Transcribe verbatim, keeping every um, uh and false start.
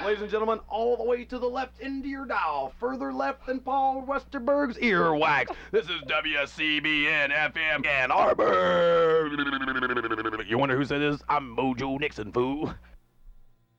Ladies and gentlemen, all the way to the left into your dial, further left than Paul Westerberg's earwax. This is W C B N F M Ann Arbor. You wonder who said this? I'm Mojo Nixon, fool.